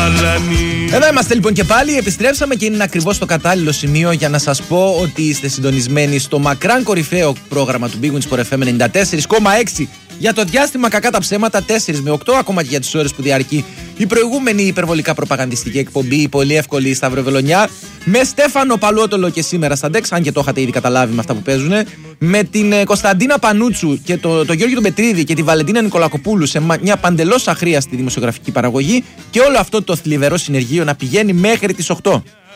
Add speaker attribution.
Speaker 1: Εδώ είμαστε λοιπόν και πάλι, επιστρέψαμε και είναι ακριβώς το κατάλληλο σημείο για να σας πω ότι είστε συντονισμένοι στο μακράν κορυφαίο πρόγραμμα του Big Win Sport FM 94,6 για το διάστημα κακά τα ψέματα 4 με 8, ακόμα και για τις ώρες που διαρκεί η προηγούμενη υπερβολικά προπαγανδιστική εκπομπή, η πολύ εύκολη Σταυροβελονιά, με Στέφανο Παλουότολο και σήμερα στα Ντεξ, αν και το είχατε ήδη καταλάβει με αυτά που παίζουν, με την Κωνσταντίνα Πανούτσου και το Γιώργη τον Πετρίδη και τη Βαλεντίνα Νικολακοπούλου σε μια παντελώς αχρίαστη δημοσιογραφική παραγωγή και όλο αυτό το θλιβερό συνεργείο να πηγαίνει μέχρι τις 8.